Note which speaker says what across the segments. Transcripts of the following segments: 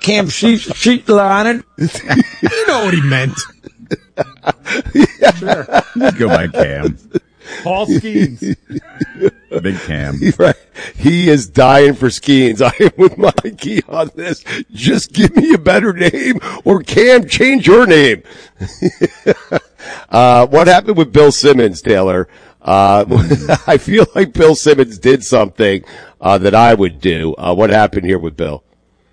Speaker 1: Cam Sheetler on it.
Speaker 2: You know what he meant.
Speaker 3: Sure. Go by Cam.
Speaker 4: Paul Skeens.
Speaker 3: Big Cam.
Speaker 5: Right. He is dying for Skeens. I am with Mikey on this. Just give me a better name, or Cam, change your name. What happened with Bill Simmons, Taylor? I feel like Bill Simmons did something that I would do. What happened here with Bill?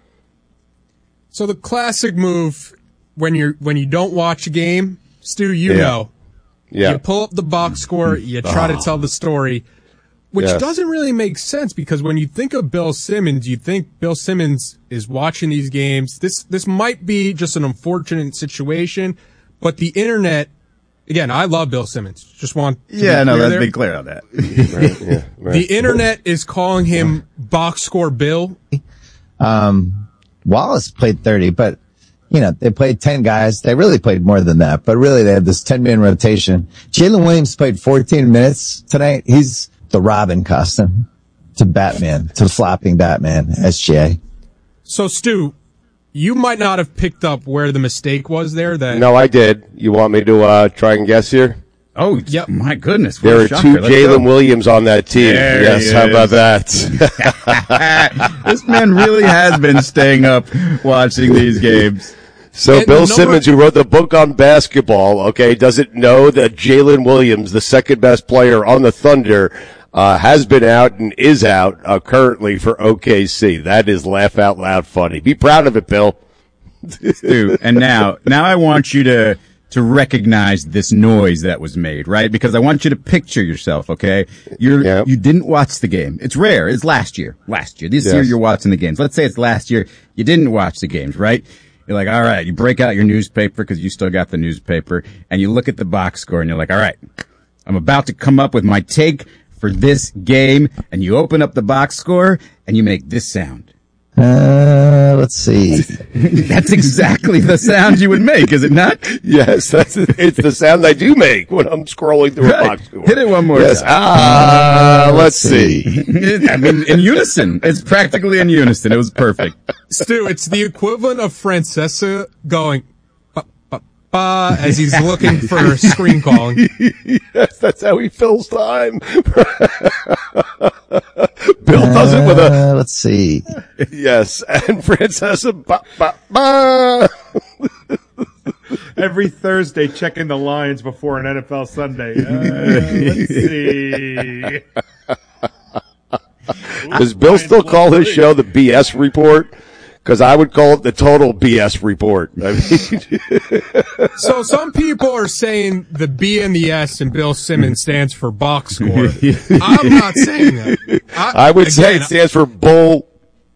Speaker 2: So the classic move when you don't watch a game, Stu, you know.
Speaker 5: Yeah.
Speaker 2: You pull up the box score, you try to tell the story, which doesn't really make sense because when you think of Bill Simmons, you think Bill Simmons is watching these games. This might be just an unfortunate situation, but the internet, again, I love Bill Simmons. Just want to
Speaker 3: let's be clear on that.
Speaker 5: Right.
Speaker 2: The internet is calling him box score Bill.
Speaker 6: Wallace played 30, but they played 10 guys. They really played more than that, but really they had this 10-man rotation. Jalen Williams played 14 minutes tonight. He's the Robin costume to Batman, to flopping Batman, SJ.
Speaker 2: So, Stu, you might not have picked up where the mistake was there.
Speaker 5: No, I did. You want me to try and guess here?
Speaker 3: Oh, yep. My goodness.
Speaker 5: There are two Jalen Williams on that team. Yes, how about that?
Speaker 3: This man really has been staying up watching these games.
Speaker 5: So Bill Simmons, who wrote the book on basketball, doesn't know that Jalen Williams, the second best player on the Thunder, has been out and is out currently for OKC. That is laugh out loud funny. Be proud of it, Bill.
Speaker 3: Dude, and now I want you to recognize this noise that was made, right? Because I want you to picture yourself, okay? You didn't watch the game. It's rare. It's last year. This year you're watching the games. Let's say it's last year. You didn't watch the games, right? You're like, all right, you break out your newspaper because you still got the newspaper and you look at the box score and you're like, all right, I'm about to come up with my take for this game. And you open up the box score and you make this sound.
Speaker 6: Let's see.
Speaker 3: That's exactly the sound you would make, is it not?
Speaker 5: Yes, it's the sound I do make when I'm scrolling through a box score.
Speaker 3: Hit it one more
Speaker 5: time. Let's see.
Speaker 3: I mean, in unison. It's practically in unison. It was perfect.
Speaker 2: Stu, it's the equivalent of Francesa going ba as he's looking for screen calling.
Speaker 5: Yes, that's how he fills time. Bill does it with a...
Speaker 6: Let's see.
Speaker 5: Yes, and Francesa, ba, ba, ba.
Speaker 4: Every Thursday, checking the lines before an NFL Sunday. Let's see.
Speaker 5: Does Bill still call his show the BS Report? Because I would call it the total BS Report. I mean,
Speaker 2: so some people are saying the B and the S in Bill Simmons stands for box score. I'm not saying that.
Speaker 5: I would say it stands for bull.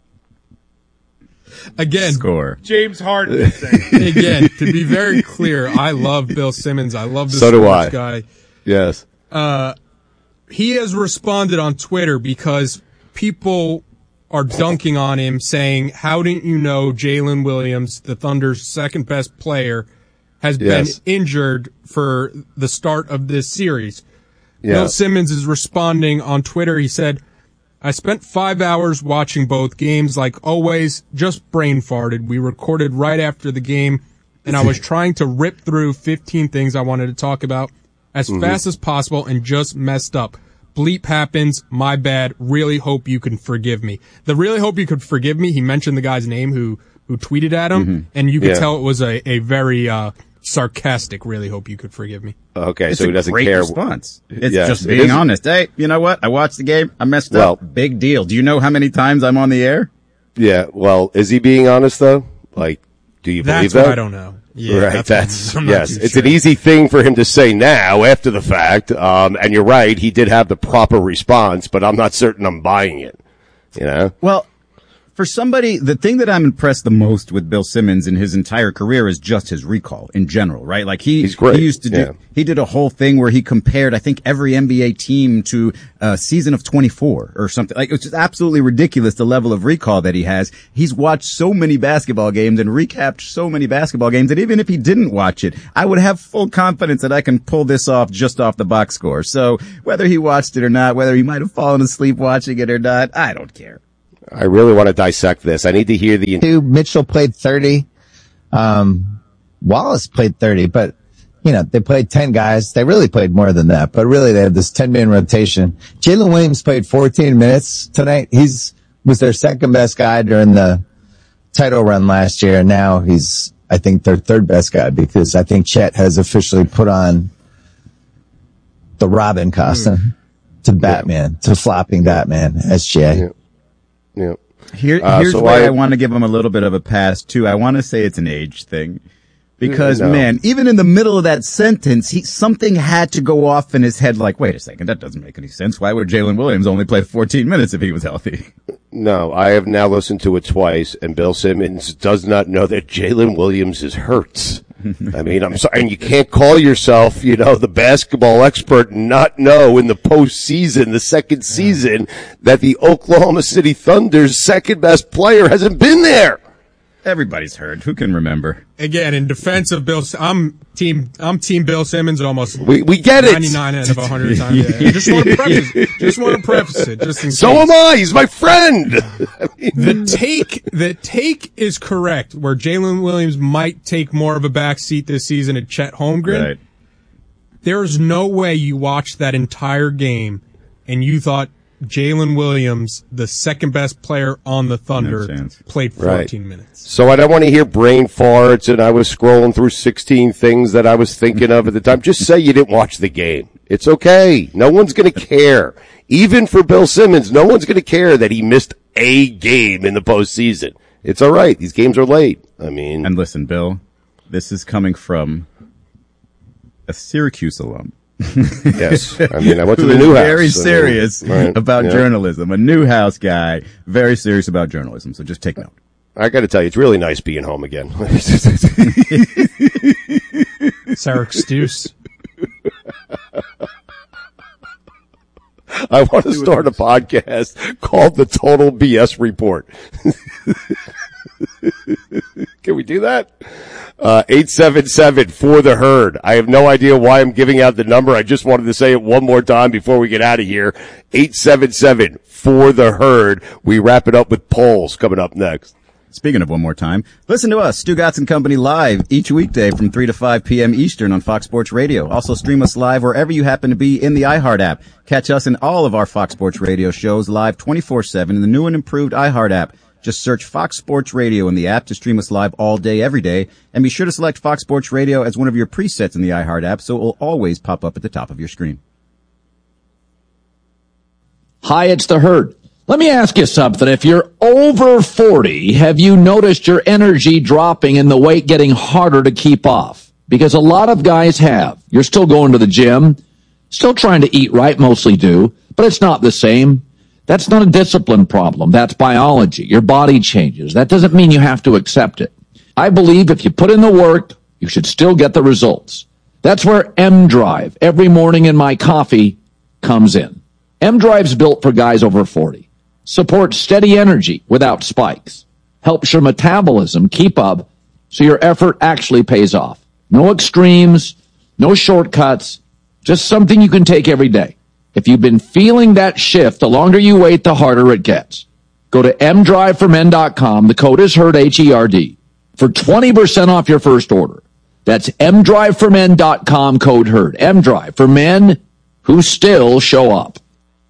Speaker 2: Again,
Speaker 3: score.
Speaker 4: James Harden.
Speaker 2: Again, to be very clear, I love Bill Simmons. I love this
Speaker 5: sports
Speaker 2: guy.
Speaker 5: Yes.
Speaker 2: He has responded on Twitter because people are dunking on him, saying, how didn't you know Jalen Williams, the Thunder's second best player, has been injured for the start of this series? Bill Simmons is responding on Twitter. He said, I spent 5 hours watching both games like always, just brain farted. We recorded right after the game, and I was trying to rip through 15 things I wanted to talk about as fast as possible and just messed up. Bleep happens. My bad. Really hope you can forgive me. The really hope you could forgive me, he mentioned the guy's name who tweeted at him, and you could tell it was a very sarcastic, really hope you could forgive me.
Speaker 5: Okay,
Speaker 3: it's
Speaker 5: so he doesn't
Speaker 3: great
Speaker 5: care.
Speaker 3: Response. It's just being honest. Hey, you know what? I watched the game. I messed up. Big deal. Do you know how many times I'm on the air?
Speaker 5: Yeah, well, is he being honest, though? Like, do you believe that?
Speaker 2: That's what I don't know. Yeah,
Speaker 5: right, that's
Speaker 2: yes.
Speaker 5: It's an easy thing for him to say now after the fact. And you're right, he did have the proper response, but I'm not certain I'm buying it. You know?
Speaker 3: Well, for somebody, the thing that I'm impressed the most with Bill Simmons in his entire career is just his recall in general, right? Like
Speaker 5: he's great.
Speaker 3: He used to he did a whole thing where he compared, I think, every NBA team to a season of 24 or something. Like, it's just absolutely ridiculous the level of recall that he has. He's watched so many basketball games and recapped so many basketball games that even if he didn't watch it, I would have full confidence that I can pull this off just off the box score. So whether he watched it or not, whether he might have fallen asleep watching it or not, I don't care.
Speaker 5: I really want to dissect this. I need to hear the...
Speaker 6: Mitchell played 30. Wallace played 30, but, they played 10 guys. They really played more than that, but really they had this 10-man rotation. Jalen Williams played 14 minutes tonight. Was their second best guy during the title run last year, and now he's, I think, their third best guy because I think Chet has officially put on the Robin costume to Batman, to flopping Batman, SGA.
Speaker 5: Yeah.
Speaker 3: Here's why I want to give him a little bit of a pass, too. I want to say it's an age thing. Because, man, even in the middle of that sentence, something had to go off in his head like, wait a second, that doesn't make any sense. Why would Jalen Williams only play 14 minutes if he was healthy?
Speaker 5: No, I have now listened to it twice, and Bill Simmons does not know that Jalen Williams is hurt. I mean, I'm sorry, and you can't call yourself, the basketball expert and not know in the postseason, the second season, that the Oklahoma City Thunder's second best player hasn't been there.
Speaker 3: Everybody's hurt. Who can remember?
Speaker 2: Again, in defense of Bill, I'm team Bill Simmons almost.
Speaker 5: We get it.
Speaker 2: 99 out of 100 times. Yeah. Just want to preface it. Just in
Speaker 5: so
Speaker 2: case.
Speaker 5: Am I. He's my friend.
Speaker 2: The take is correct. Where Jalen Williams might take more of a backseat this season at Chet Holmgren. Right. There's no way you watched that entire game and you thought Jalen Williams, the second best player on the Thunder, played 14 minutes.
Speaker 5: So I don't want to hear brain farts and I was scrolling through 16 things that I was thinking of at the time. Just say you didn't watch the game. It's okay. No one's going to care. Even for Bill Simmons, no one's going to care that he missed a game in the postseason. It's all right. These games are late. And
Speaker 3: listen, Bill, this is coming from a Syracuse alum.
Speaker 5: Yes. I went to the Newhouse.
Speaker 3: Very serious about journalism. A Newhouse guy, very serious about journalism. So just take note.
Speaker 5: I got to tell you, it's really nice being home again.
Speaker 2: Sarah Stuse.
Speaker 5: I want to start a podcast called The Total BS Report. Can we do that? 877 for the herd. I have no idea why I'm giving out the number. I just wanted to say it one more time before we get out of here. 877 for the herd. We wrap it up with polls coming up next.
Speaker 3: Speaking of one more time, listen to us, Stugotz and Company, live each weekday from 3 to 5 p.m. Eastern on Fox Sports Radio. Also stream us live wherever you happen to be in the iHeart app. Catch us in all of our Fox Sports Radio shows live 24/7 in the new and improved iHeart app. Just search Fox Sports Radio in the app to stream us live all day, every day. And be sure to select Fox Sports Radio as one of your presets in the iHeart app so it will always pop up at the top of your screen.
Speaker 1: Hi, it's the herd. Let me ask you something. If you're over 40, have you noticed your energy dropping and the weight getting harder to keep off? Because a lot of guys have. You're still going to the gym, still trying to eat right, mostly do, but it's not the same. That's not a discipline problem. That's biology. Your body changes. That doesn't mean you have to accept it. I believe if you put in the work, you should still get the results. That's where M-Drive, every morning in my coffee, comes in. M-Drive's built for guys over 40. Supports steady energy without spikes. Helps your metabolism keep up so your effort actually pays off. No extremes, no shortcuts, just something you can take every day. If you've been feeling that shift, the longer you wait, the harder it gets. Go to mdriveformen.com. The code is HERD, H-E-R-D, for 20% off your first order. That's mdriveformen.com, code HERD. M-Drive for men who still show up.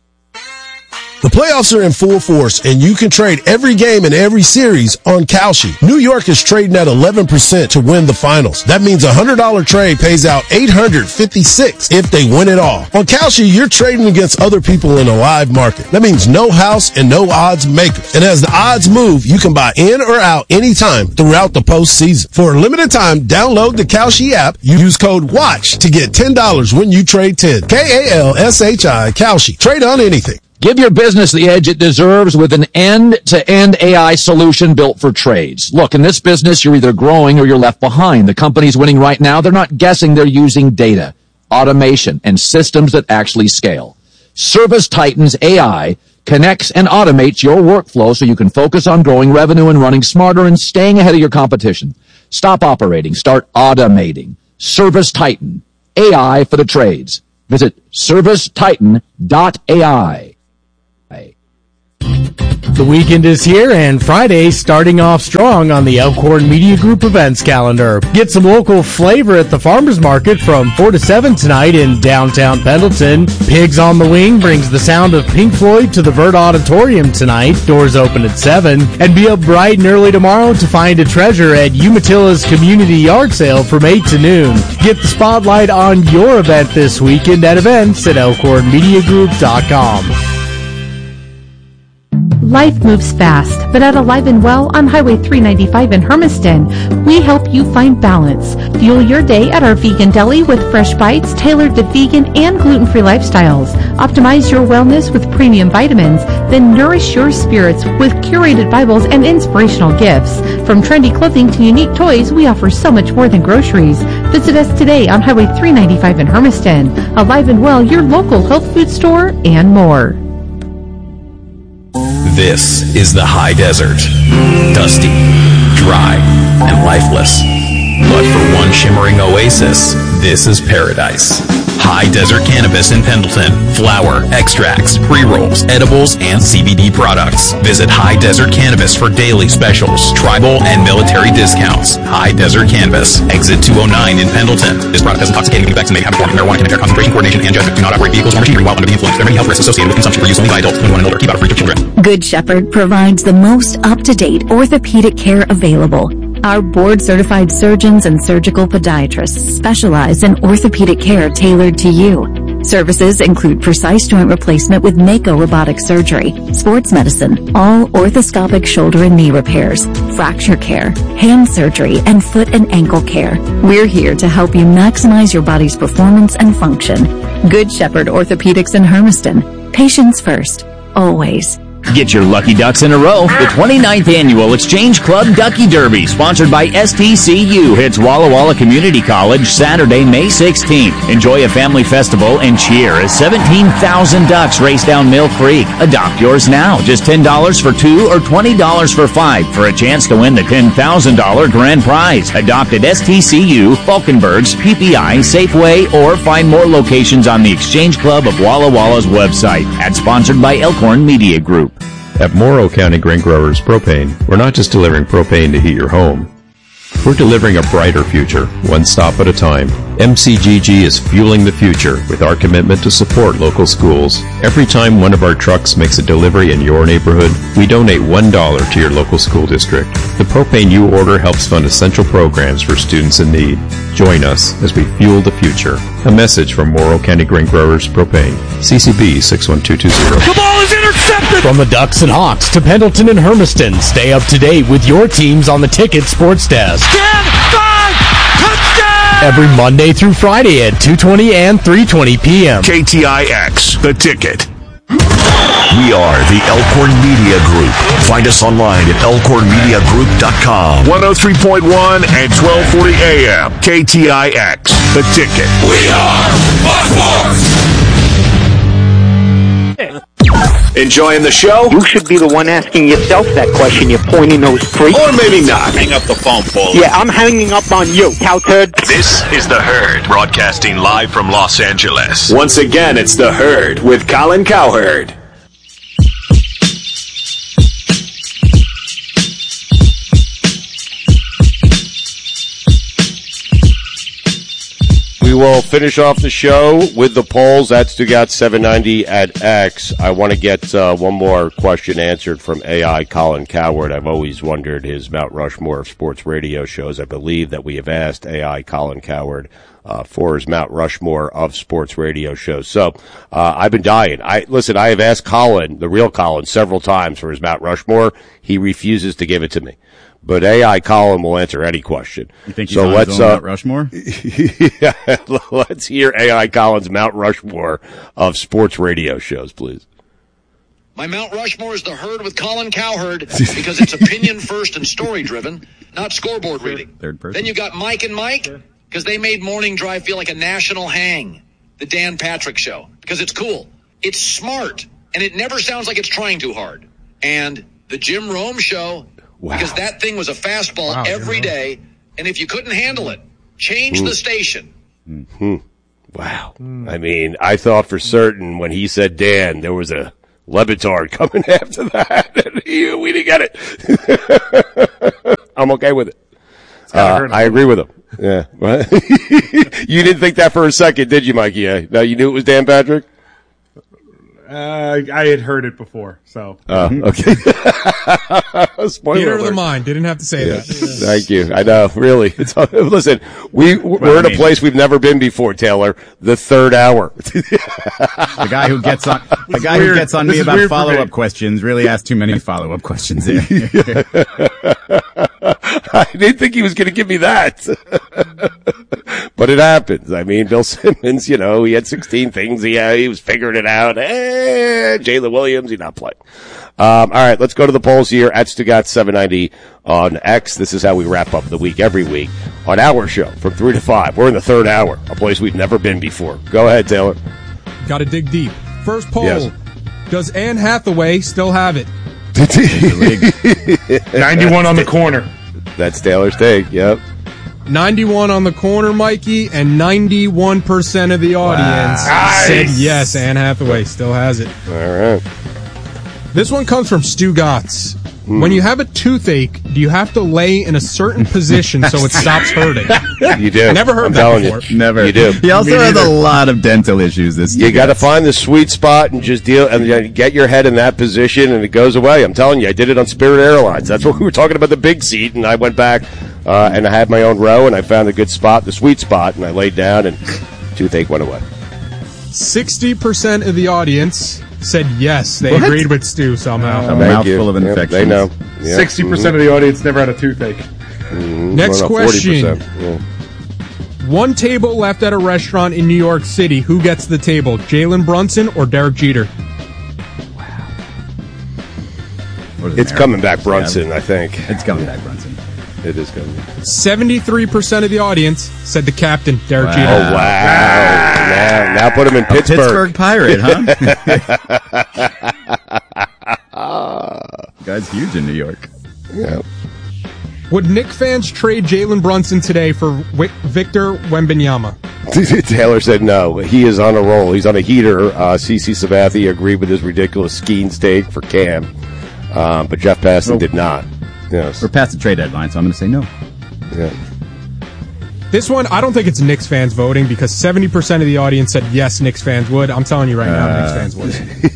Speaker 7: The playoffs are in full force, and you can trade every game and every series on Kalshi. New York is trading at 11% to win the finals. That means a $100 trade pays out $856 if they win it all. On Kalshi, you're trading against other people in a live market. That means no house and no odds makers. And as the odds move, you can buy in or out anytime throughout the postseason. For a limited time, download the Kalshi app. Use code WATCH to get $10 when you trade 10. Kalshi, Kalshi. Trade on anything.
Speaker 1: Give your business the edge it deserves with an end-to-end AI solution built for trades. Look, in this business, you're either growing or you're left behind. The companies winning right now, they're not guessing, they're using data, automation, and systems that actually scale. ServiceTitan's AI connects and automates your workflow so you can focus on growing revenue and running smarter and staying ahead of your competition. Stop operating. Start automating. ServiceTitan. AI for the trades. Visit servicetitan.ai.
Speaker 8: The weekend is here, and Friday starting off strong on the Elkhorn Media Group events calendar. Get some local flavor at the Farmers Market from 4 to 7 tonight in downtown Pendleton. Pigs on the Wing brings the sound of Pink Floyd to the Vert Auditorium tonight. Doors open at 7. And be up bright and early tomorrow to find a treasure at Umatillas Community Yard Sale from 8 to noon. Get the spotlight on your event this weekend at events at elkhornmediagroup.com.
Speaker 9: Life moves fast, but at Alive and Well on Highway 395 in Hermiston, we help you find balance. Fuel your day at our vegan deli with fresh bites tailored to vegan and gluten-free lifestyles. Optimize your wellness with premium vitamins, then nourish your spirits with curated Bibles and inspirational gifts. From trendy clothing to unique toys, we offer so much more than groceries. Visit us today on Highway 395 in Hermiston. Alive and Well, your local health food store, and more.
Speaker 10: This is the high desert. Dusty, dry, and lifeless. But for one shimmering oasis, this is paradise. High Desert Cannabis in Pendleton. Flower, extracts, pre-rolls, edibles, and CBD products. Visit High Desert Cannabis for daily specials, tribal, and military discounts. High Desert Cannabis. Exit 209 in Pendleton. This product has intoxicating effects and may have a form of marijuana can impair concentration, coordination, and judgment. Do not operate vehicles or machinery while under the influence. There are many health risks associated with consumption for use only by adults 21 and older. Keep out of reach of children.
Speaker 11: Good Shepherd provides the most up-to-date orthopedic care available. Our board-certified surgeons and surgical podiatrists specialize in orthopedic care tailored to you. Services include precise joint replacement with Mako robotic surgery, sports medicine, all orthoscopic shoulder and knee repairs, fracture care, hand surgery, and foot and ankle care. We're here to help you maximize your body's performance and function. Good Shepherd Orthopedics in Hermiston. Patients first. Always.
Speaker 12: Get your lucky ducks in a row. The 29th Annual Exchange Club Ducky Derby, sponsored by STCU, hits Walla Walla Community College Saturday, May 16th. Enjoy a family festival and cheer as 17,000 ducks race down Mill Creek. Adopt yours now. Just $10 for 2 or $20 for 5 for a chance to win the $10,000 grand prize. Adopt at STCU, Falkenbergs, PPI, Safeway, or find more locations on the Exchange Club of Walla Walla's website. Ad sponsored by Elkhorn Media Group.
Speaker 13: At Morrow County Grain Growers Propane, we're not just delivering propane to heat your home. We're delivering a brighter future, one stop at a time. MCGG is fueling the future with our commitment to support local schools. Every time one of our trucks makes a delivery in your neighborhood, we donate $1 to your local school district. The propane you order helps fund essential programs for students in need. Join us as we fuel the future. A message from Morrow County Grain Growers Propane. CCB 61220.
Speaker 8: The ball is intercepted! From the Ducks and Hawks to Pendleton and Hermiston, stay up to date with your teams on the Ticket Sports Desk.
Speaker 14: 10, 5, touchdown!
Speaker 8: Every Monday through Friday at 2:20 and 3:20 p.m.
Speaker 15: KTIX, The Ticket. We are the Elkhorn Media Group. Find us online at elkhornmediagroup.com. 103.1 and 1240 AM. KTIX, The Ticket.
Speaker 14: We are Buckmore!
Speaker 15: Enjoying the show?
Speaker 16: You should be the one asking yourself that question, you pointy nose freak.
Speaker 15: Or maybe not.
Speaker 10: Hang up the phone, Paul.
Speaker 16: Yeah, I'm hanging up on you, cow turd.
Speaker 15: This is The Herd, broadcasting live from Los Angeles. Once again, it's The Herd with Colin Cowherd.
Speaker 5: We will finish off the show with the polls at Stugat 790 at X. I want to get one more question answered from AI Colin Cowherd. I've always wondered his Mount Rushmore of sports radio shows. I believe that we have asked AI Colin Cowherd for his Mount Rushmore of sports radio shows. So I've been dying. I have asked Colin, the real Colin, several times for his Mount Rushmore. He refuses to give it to me. But AI Colin will answer any question.
Speaker 3: You think he's on his own Mount Rushmore?
Speaker 5: Yeah, let's hear AI Colin's Mount Rushmore of sports radio shows, please.
Speaker 17: My Mount Rushmore is The Herd with Colin Cowherd because it's opinion first and story driven, not scoreboard reading.
Speaker 3: Third person.
Speaker 17: Then you got Mike and Mike because they made Morning Drive feel like a national hang. The Dan Patrick Show because it's cool, it's smart, and it never sounds like it's trying too hard. And the Jim Rome Show. Wow. Because that thing was a fastball every day, and if you couldn't handle it, change the station.
Speaker 5: Mm-hmm. Wow. I mean, I thought for certain when he said Dan, there was a Le Batard coming after that. We didn't get it. I'm okay with it. I agree with him. Yeah. You didn't think that for a second, did you, Mikey? No, you knew it was Dan Patrick?
Speaker 4: I had heard it before, so.
Speaker 5: Okay.
Speaker 2: Theater of the mind. Didn't have to say that.
Speaker 5: Thank you. I know, really. Listen, we're in a place we've never been before, Taylor. The third hour.
Speaker 3: The guy who gets on me about follow-up questions really asked too many follow-up questions there.
Speaker 5: I didn't think he was going to give me that. But it happens. I mean, Bill Simmons, he had 16 things. He was figuring it out. Jalen Williams, he's not playing. All right, let's go to the polls here at Stugat790 on X. This is how we wrap up the week every week on our show from 3 to 5. We're in the third hour, a place we've never been before. Go ahead, Taylor.
Speaker 2: Got to dig deep. First poll.
Speaker 5: Yes.
Speaker 2: Does Anne Hathaway still have it?
Speaker 4: 91 on the corner.
Speaker 5: That's Taylor's take, yep.
Speaker 2: 91 on the corner, Mikey, and 91% of the audience said yes, Anne Hathaway still has it.
Speaker 5: All right.
Speaker 2: This one comes from Stu Gotts. When you have a toothache, do you have to lay in a certain position so it stops hurting?
Speaker 5: You do.
Speaker 2: Never heard that before.
Speaker 3: Never.
Speaker 5: You do.
Speaker 3: He also has a lot of dental issues.
Speaker 5: You got to find the sweet spot and just get your head in that position, and it goes away. I'm telling you, I did it on Spirit Airlines. That's what we were talking about, the big seat, and I went back and I had my own row, and I found a good spot, the sweet spot, and I laid down, and toothache went away.
Speaker 2: 60% of the audience said yes. They agreed with Stu somehow.
Speaker 3: A mouthful of infections.
Speaker 5: They know. Yeah.
Speaker 4: 60% of the audience never had a toothache.
Speaker 2: Next question.
Speaker 5: Yeah.
Speaker 2: One table left at a restaurant in New York City. Who gets the table? Jalen Brunson or Derek Jeter?
Speaker 5: It's coming back, Brunson, I think.
Speaker 3: It's coming back, Brunson.
Speaker 5: It is coming.
Speaker 2: 73% of the audience said the captain, Derek Jeter.
Speaker 5: Oh, wow. Now put him in Pittsburgh.
Speaker 3: Pittsburgh Pirate, huh? Guy's huge in New York.
Speaker 5: Yeah.
Speaker 2: Would Knicks fans trade Jalen Brunson today for Victor Wembanyama?
Speaker 5: Taylor said no. He is on a roll. He's on a heater. CC Sabathia agreed with his ridiculous skiing state for Cam. But Jeff Passan did not. Yes.
Speaker 3: We're past the trade deadline, so I'm going to say no.
Speaker 5: Yeah.
Speaker 2: This one, I don't think it's Knicks fans voting because 70% of the audience said yes, Knicks fans would. I'm telling you right now, Knicks fans would.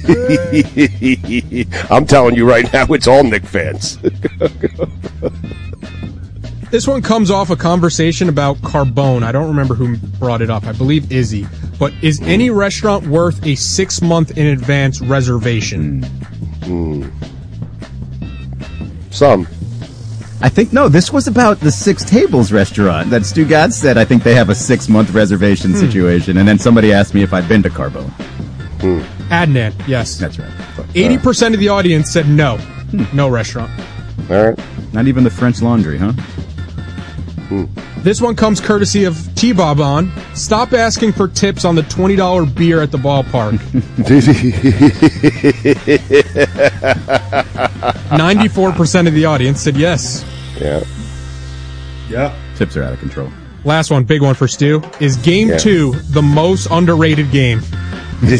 Speaker 5: I'm telling you right now, it's all Knicks fans.
Speaker 2: This one comes off a conversation about Carbone. I don't remember who brought it up. I believe Izzy. But is any restaurant worth a 6-month in advance reservation?
Speaker 5: Some.
Speaker 3: I think, no, this was about the Six Tables restaurant that Stu Gotts said. I think they have a 6-month reservation situation. And then somebody asked me if I'd been to Carbone.
Speaker 2: Adnan, yes.
Speaker 3: That's right.
Speaker 2: 80% of the audience said no. No restaurant.
Speaker 5: All right.
Speaker 3: Not even the French Laundry, huh?
Speaker 2: This one comes courtesy of T-Bob on. Stop asking for tips on the $20 beer at the ballpark. 94% of the audience said yes.
Speaker 5: Yeah.
Speaker 3: Tips are out of control.
Speaker 2: Last one, big one for Stu. Is Game 2 the most underrated game?
Speaker 5: I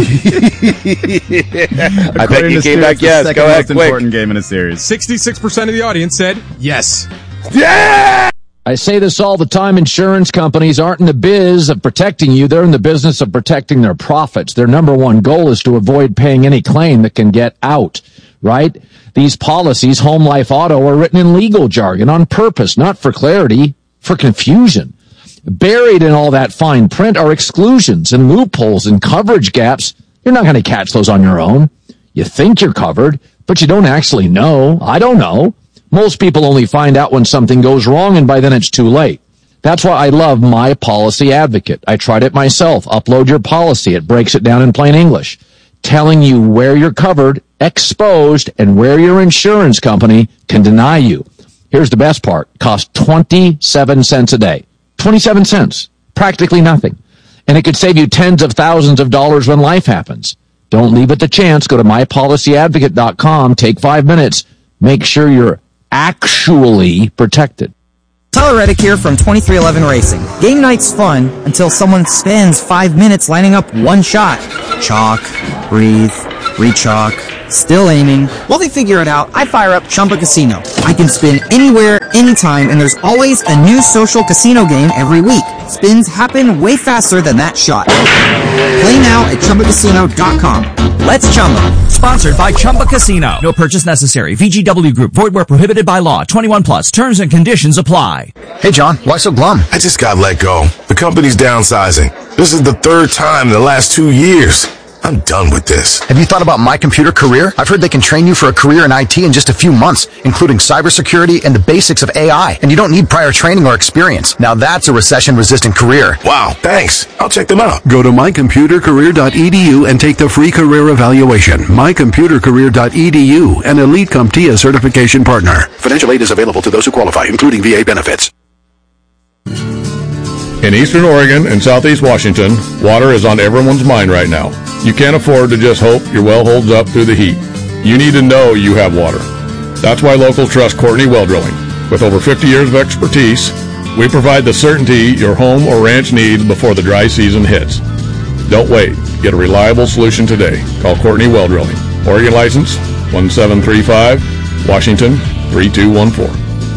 Speaker 5: bet you came back yes. Go ahead,
Speaker 3: most important game in a series.
Speaker 2: 66% of the audience said yes.
Speaker 5: Yeah!
Speaker 1: I say this all the time. Insurance companies aren't in the biz of protecting you. They're in the business of protecting their profits. Their number one goal is to avoid paying any claim that can get out, right? These policies, home, life, auto, are written in legal jargon on purpose, not for clarity, for confusion. Buried in all that fine print are exclusions and loopholes and coverage gaps. You're not going to catch those on your own. You think you're covered, but you don't actually know. I don't know. Most people only find out when something goes wrong, and by then it's too late. That's why I love My Policy Advocate. I tried it myself. Upload your policy. It breaks it down in plain English, telling you where you're covered, exposed, and where your insurance company can deny you. Here's the best part. Costs 27 cents a day. 27 cents. Practically nothing. And it could save you tens of thousands of dollars when life happens. Don't leave it to chance. Go to mypolicyadvocate.com. Take 5 minutes. Make sure you're actually protected.
Speaker 18: Tyler Reddick here from 2311 Racing. Game night's fun until someone spends 5 minutes lining up one shot. Chalk, breathe, Rechalk. Still aiming. While they figure it out, I fire up Chumba Casino. I can spin anywhere, anytime, and there's always a new social casino game every week. Spins happen way faster than that shot. Play now at ChumbaCasino.com. Let's Chumba.
Speaker 19: Sponsored by Chumba Casino. No purchase necessary. VGW Group. Void where prohibited by law. 21 plus. Terms and conditions apply.
Speaker 20: Hey, John. Why so glum?
Speaker 21: I just got let go. The company's downsizing. This is the third time in the last 2 years. I'm done with this.
Speaker 20: Have you thought about My Computer Career? I've heard they can train you for a career in IT in just a few months, including cybersecurity and the basics of AI. And you don't need prior training or experience. Now that's a recession-resistant career.
Speaker 21: Wow, thanks. I'll check them out.
Speaker 22: Go to mycomputercareer.edu and take the free career evaluation. mycomputercareer.edu, an Elite CompTIA certification partner.
Speaker 20: Financial aid is available to those who qualify, including VA benefits.
Speaker 23: In Eastern Oregon and Southeast Washington, water is on everyone's mind right now. You can't afford to just hope your well holds up through the heat. You need to know you have water. That's why locals trust Courtney Well Drilling. With over 50 years of expertise, we provide the certainty your home or ranch needs before the dry season hits. Don't wait. Get a reliable solution today. Call Courtney Well Drilling. Oregon license 1735, Washington 3214.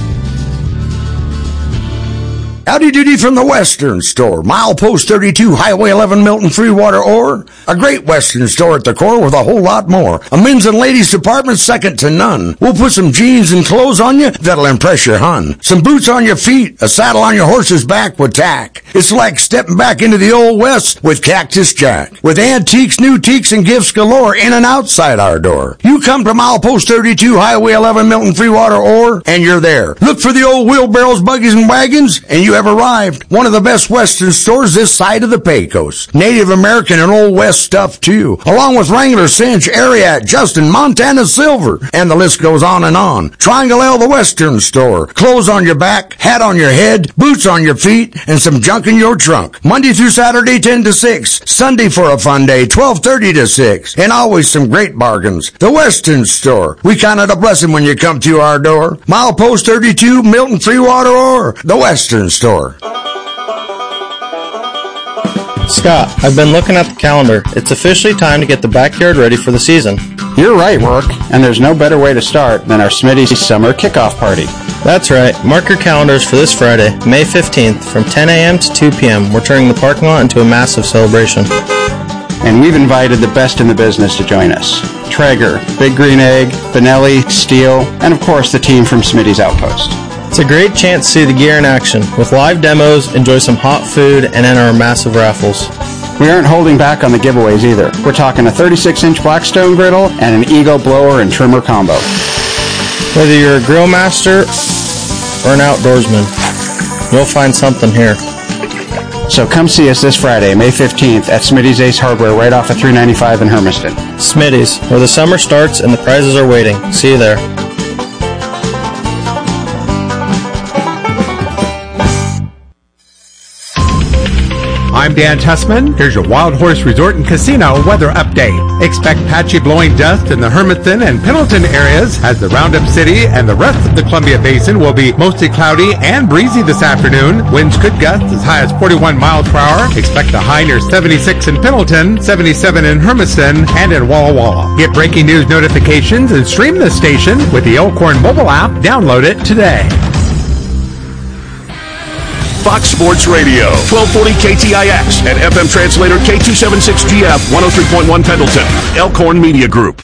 Speaker 24: Howdy doody from the Western Store. Milepost 32, Highway 11, Milton Freewater Ore. A great Western store at the core with a whole lot more. A men's and ladies department second to none. We'll put some jeans and clothes on you that'll impress your hun. Some boots on your feet, a saddle on your horse's back with tack. It's like stepping back into the old West with Cactus Jack. With antiques, new teaks, and gifts galore in and outside our door. You come to Milepost 32, Highway 11, Milton Freewater Ore, and you're there. Look for the old wheelbarrows, buggies, and wagons, and you have arrived. One of the best Western stores this side of the Pecos. Native American and Old West stuff too, along with Wrangler, Cinch, Ariat, Justin, Montana Silver, and the list goes on and on. Triangle L, the Western Store. Clothes on your back, hat on your head, boots on your feet, and some junk in your trunk. Monday through Saturday, 10 to 6. Sunday for a fun day, 12:30 to 6. And always some great bargains. The Western Store. We count it a blessing when you come to our door. Milepost 32, Milton Freewater Ore. The Western Store.
Speaker 25: Scott, I've been looking at the calendar. It's officially time to get the backyard ready for the season.
Speaker 26: You're right, Rourke, and there's no better way to start than our Smitty's Summer Kickoff Party.
Speaker 25: That's right. Mark your calendars for this Friday, May 15th, from 10 a.m. to 2 p.m. We're turning the parking lot into a massive celebration.
Speaker 26: And we've invited the best in the business to join us. Traeger, Big Green Egg, Benelli, Steel, and of course the team from Smitty's Outpost.
Speaker 25: It's a great chance to see the gear in action. With live demos, enjoy some hot food, and enter our massive raffles.
Speaker 26: We aren't holding back on the giveaways either. We're talking a 36-inch Blackstone griddle and an Eagle blower and trimmer combo.
Speaker 25: Whether you're a grill master or an outdoorsman, you'll find something here.
Speaker 26: So come see us this Friday, May 15th at Smitty's Ace Hardware right off of 395 in Hermiston.
Speaker 25: Smitty's, where the summer starts and the prizes are waiting. See you there.
Speaker 27: I'm Dan Tussman. Here's your Wild Horse Resort and Casino weather update. Expect patchy blowing dust in the Hermiston and Pendleton areas as the Roundup City and the rest of the Columbia Basin will be mostly cloudy and breezy this afternoon. Winds could gust as high as 41 miles per hour. Expect a high near 76 in Pendleton, 77 in Hermiston, and in Walla Walla. Get breaking news notifications and stream the station with the Elkhorn mobile app. Download it today.
Speaker 15: Fox Sports Radio, 1240 KTIX, and FM translator K276GF, 103.1 Pendleton, Elkhorn Media Group.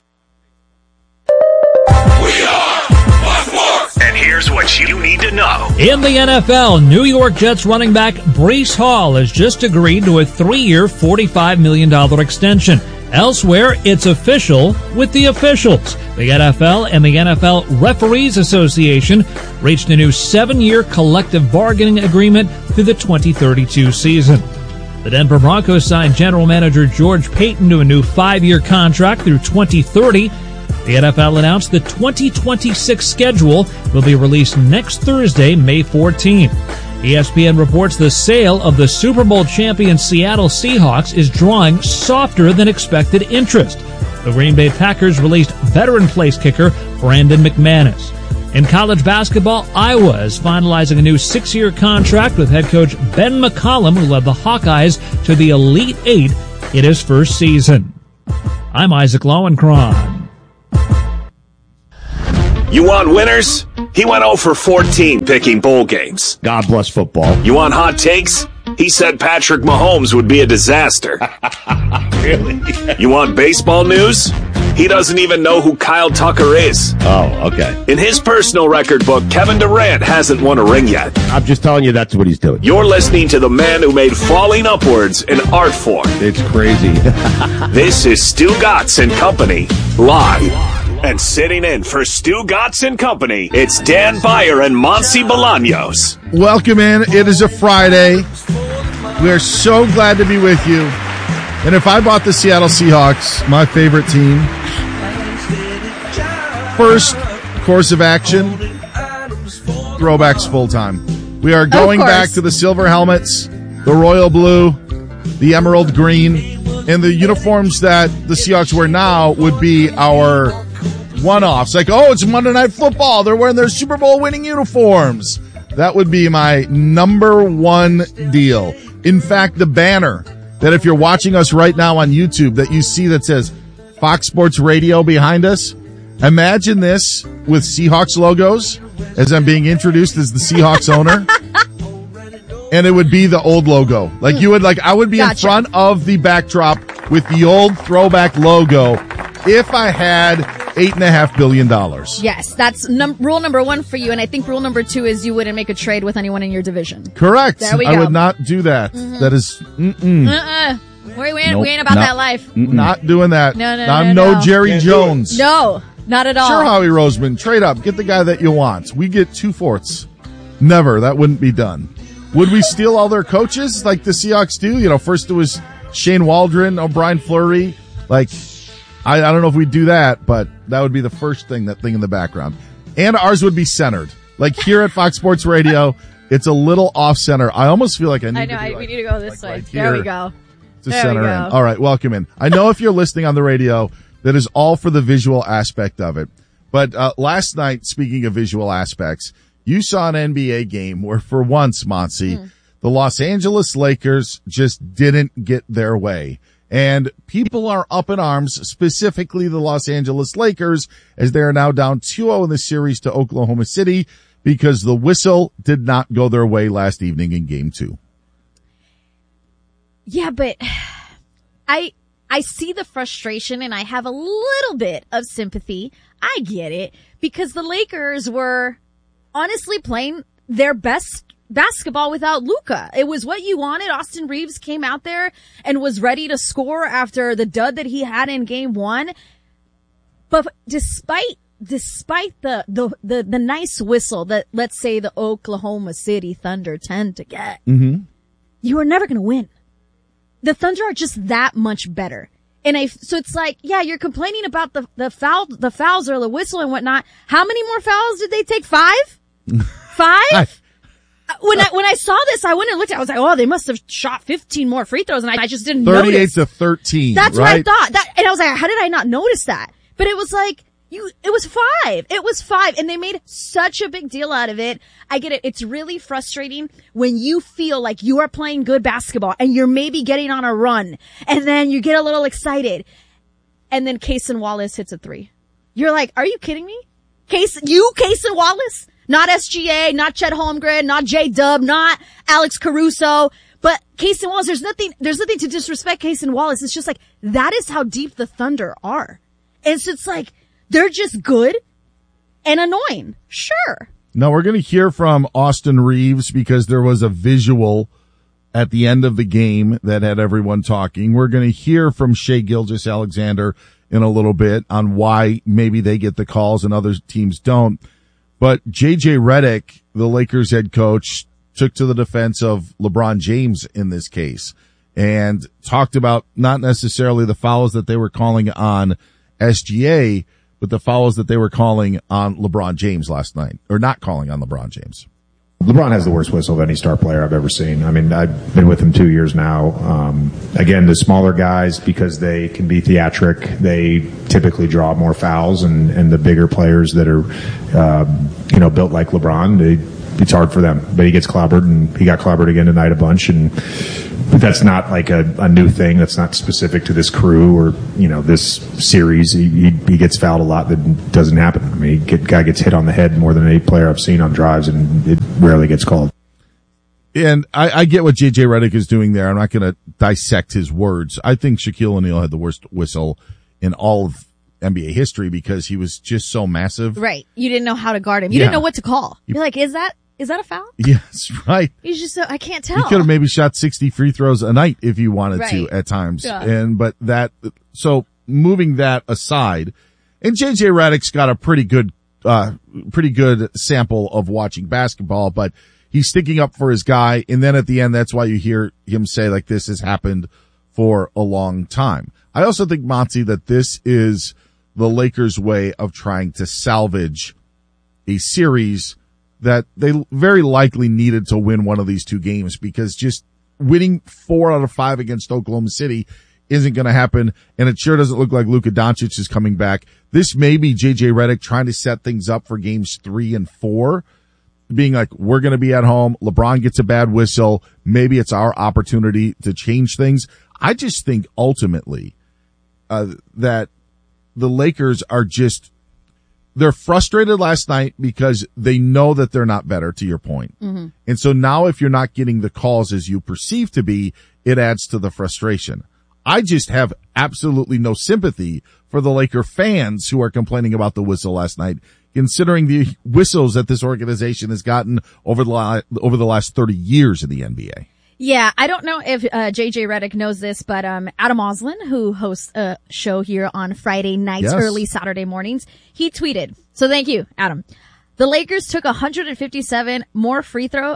Speaker 14: We are Fox Sports!
Speaker 15: And here's what you need to know.
Speaker 28: In the NFL, New York Jets running back Breece Hall has just agreed to a 3-year, $45 million extension. Elsewhere, it's official with the officials. The NFL and the NFL Referees Association reached a new 7-year collective bargaining agreement through the 2032 season. The Denver Broncos signed general manager George Payton to a new 5-year contract through 2030. The NFL announced the 2026 schedule will be released next Thursday, May 14th. ESPN reports the sale of the Super Bowl champion Seattle Seahawks is drawing softer than expected interest. The Green Bay Packers released veteran place kicker Brandon McManus. In college basketball, Iowa is finalizing a new 6-year contract with head coach Ben McCollum, who led the Hawkeyes to the Elite Eight in his first season. I'm Isaac Lowenkron.
Speaker 15: You want winners? He went 0 for 14 picking bowl games.
Speaker 5: God bless football.
Speaker 15: You want hot takes? He said Patrick Mahomes would be a disaster.
Speaker 5: Really?
Speaker 15: You want baseball news? He doesn't even know who Kyle Tucker is.
Speaker 5: Oh, okay.
Speaker 15: In his personal record book, Kevin Durant hasn't won a ring yet.
Speaker 5: I'm just telling you that's what he's doing.
Speaker 15: You're listening to the man who made falling upwards an art form.
Speaker 5: It's crazy.
Speaker 15: This is Stu Gatz and Company, live. And sitting in for Stu Gatz and Company, it's Dan Beyer and Monty Bolaños.
Speaker 6: Welcome in. It is a Friday. We are so glad to be with you. And if I bought the Seattle Seahawks, my favorite team, first course of action, throwbacks full time. We are going back to the silver helmets, the royal blue, the emerald green, and the uniforms that the Seahawks wear now would be our one-offs. Like, oh, it's Monday Night Football. They're wearing their Super Bowl winning uniforms. That would be my number one deal. In fact, the banner that if you're watching us right now on YouTube that you see that says Fox Sports Radio behind us, imagine this with Seahawks logos as I'm being introduced as the Seahawks owner. And it would be the old logo. Like you would I would be in front of the backdrop with the old throwback logo if I had $8.5 billion.
Speaker 7: Yes, that's rule number one for you. And I think rule number two is you wouldn't make a trade with anyone in your division.
Speaker 6: Correct.
Speaker 7: There we go.
Speaker 6: I would not do that. Mm-hmm. That is,
Speaker 7: We ain't about that life.
Speaker 6: Not doing that.
Speaker 7: No,
Speaker 6: I'm no Jerry Jones.
Speaker 7: No, not at all.
Speaker 6: Sure, Howie Roseman, trade up. Get the guy that you want. We get 2/4. Never. That wouldn't be done. Would we steal all their coaches like the Seahawks do? You know, first it was Shane Waldron, O'Brien Fleury. I don't know if we'd do that, but that would be the first thing, that thing in the background. And ours would be centered. Like here at Fox Sports Radio, it's a little off center. I almost feel like we need
Speaker 7: to go this way.
Speaker 6: Right
Speaker 7: there we go.
Speaker 6: To center in. All right, welcome in. I know if you're listening on the radio, that is all for the visual aspect of it. But last night, speaking of visual aspects, you saw an NBA game where for once, Monty, the Los Angeles Lakers just didn't get their way. And people are up in arms, specifically the Los Angeles Lakers, as they are now down 2-0 in the series to Oklahoma City because the whistle did not go their way last evening in Game 2.
Speaker 7: Yeah, but I see the frustration and I have a little bit of sympathy. I get it because the Lakers were honestly playing their best basketball without Luka. It was what you wanted. Austin Reeves came out there and was ready to score after the dud that he had in Game 1. But despite the nice whistle that, let's say, the Oklahoma City Thunder tend to get, you are never going to win. The Thunder are just that much better. So it's like, yeah, you're complaining about the fouls or the whistle and whatnot. How many more fouls did they take? 5? 5? When I saw this, I went and looked at it. I was like, oh, they must have shot 15 more free throws, and I just didn't notice.
Speaker 6: 38-13.
Speaker 7: That's
Speaker 6: right?
Speaker 7: what I thought. And I was like, how did I not notice that? But it was like, it was 5. It was 5, and they made such a big deal out of it. I get it. It's really frustrating when you feel like you are playing good basketball, and you're maybe getting on a run, and then you get a little excited, and then Cason Wallace hits a 3. You're like, are you kidding me? Cason Wallace? Not SGA, not Chet Holmgren, not J-Dub, not Alex Caruso, but Cason Wallace. There's nothing to disrespect Cason Wallace. It's just like, that is how deep the Thunder are. And so it's like, they're just good and annoying. Sure.
Speaker 6: Now we're going to hear from Austin Reeves because there was a visual at the end of the game that had everyone talking. We're going to hear from Shai Gilgeous-Alexander in a little bit on why maybe they get the calls and other teams don't. But J.J. Redick, the Lakers head coach, took to the defense of LeBron James in this case and talked about not necessarily the fouls that they were calling on SGA, but the fouls that they were calling on LeBron James last night, or not calling on LeBron James.
Speaker 8: LeBron has the worst whistle of any star player I've ever seen. I mean, I've been with him 2 years now. Again, the smaller guys, because they can be theatric, they typically draw more fouls, and the bigger players that are, built like LeBron, it's hard for them. But he gets clobbered, and he got clobbered again tonight a bunch. And that's not like a new thing. That's not specific to this crew or, this series. He gets fouled a lot. That doesn't happen. I mean, guy gets hit on the head more than any player I've seen on drives, and it rarely gets called.
Speaker 6: And I get what J.J. Redick is doing there. I'm not going to dissect his words. I think Shaquille O'Neal had the worst whistle in all of NBA history because he was just so massive.
Speaker 7: Right. You didn't know how to guard him. You didn't know what to call. You're like, is that a foul?
Speaker 6: Yes, right.
Speaker 7: He's just I can't tell.
Speaker 6: He could have maybe shot 60 free throws a night if you wanted to
Speaker 7: Right.
Speaker 6: at times.
Speaker 7: Yeah.
Speaker 6: So moving that aside, and J.J. Redick's got a pretty good sample of watching basketball, but he's sticking up for his guy. And then at the end, that's why you hear him say like, this has happened for a long time. I also think, Monty, that this is the Lakers' way of trying to salvage a series that they very likely needed to win one of these two games, because just winning 4 out of 5 against Oklahoma City isn't going to happen. And it sure doesn't look like Luka Doncic is coming back. This may be J.J. Redick trying to set things up for games 3 and 4, being like, we're going to be at home. LeBron gets a bad whistle. Maybe it's our opportunity to change things. I just think ultimately that the Lakers are they're frustrated last night because they know that they're not better, to your point. Mm-hmm. And so now if you're not getting the calls as you perceive to be, it adds to the frustration. I just have absolutely no sympathy for the Laker fans who are complaining about the whistle last night, considering the whistles that this organization has gotten over the last 30 years in the NBA.
Speaker 7: Yeah, I don't know if J.J. Redick knows this, but Adam Oslin, who hosts a show here on Friday nights, early Saturday mornings, he tweeted. So thank you, Adam. The Lakers took 157 more free throw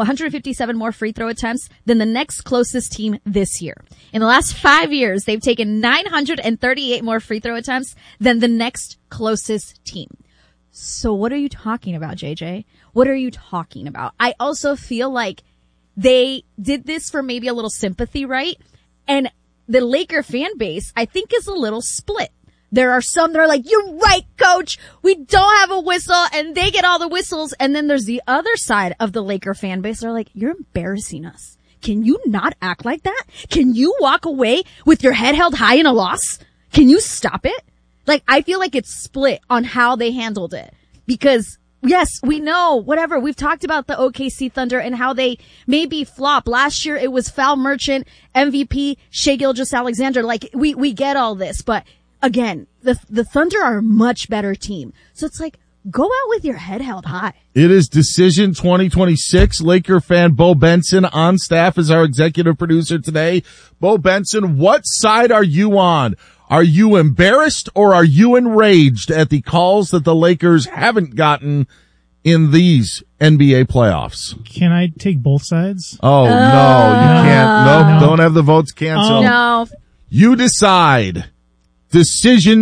Speaker 7: attempts than the next closest team this year. In the last 5 years, they've taken 938 more free throw attempts than the next closest team. So what are you talking about, JJ? What are you talking about? I also feel like they did this for maybe a little sympathy, right? And the Laker fan base, I think, is a little split. There are some that are like, you're right, coach. We don't have a whistle, and they get all the whistles. And then there's the other side of the Laker fan base. They're like, you're embarrassing us. Can you not act like that? Can you walk away with your head held high in a loss? Can you stop it? Like, I feel like it's split on how they handled it, because yes, we know, whatever. We've talked about the OKC Thunder and how they maybe flop. Last year it was Foul Merchant, MVP, Shai Gilgeous-Alexander. Like, we get all this, but again, the Thunder are a much better team. So it's like, go out with your head held high.
Speaker 6: It is Decision 2026. Laker fan Bo Benson on staff as our executive producer today. Bo Benson, what side are you on? Are you embarrassed or are you enraged at the calls that the Lakers haven't gotten in these NBA playoffs?
Speaker 4: Can I take both sides?
Speaker 6: Oh, no, you can't. No, don't have the votes canceled.
Speaker 7: No.
Speaker 6: You decide. Decision